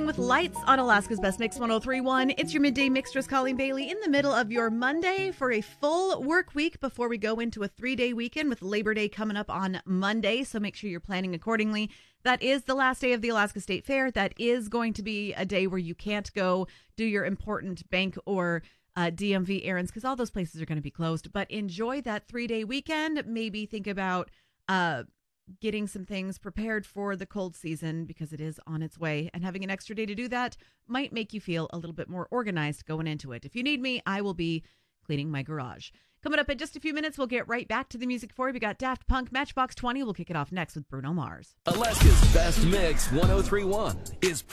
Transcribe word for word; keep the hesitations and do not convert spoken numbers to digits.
with Lights on Alaska's Best Mix one oh three point one. It's your midday mixtress Colleen Bailey in the middle of your Monday for a full work week before we go into a three-day weekend with Labor Day coming up on Monday. So make sure you're planning accordingly. That is the last day of the Alaska State Fair. That is going to be a day where you can't go do your important bank or uh, D M V errands because all those places are going to be closed. But enjoy that three-day weekend. Maybe think about uh, getting some things prepared for the cold season because it is on its way. And having an extra day to do that might make you feel a little bit more organized going into it. If you need me, I will be cleaning my garage. Coming up in just a few minutes, we'll get right back to the music for you. We got Daft Punk, Matchbox twenty. We'll kick it off next with Bruno Mars. Alaska's Best Mix one oh three point one is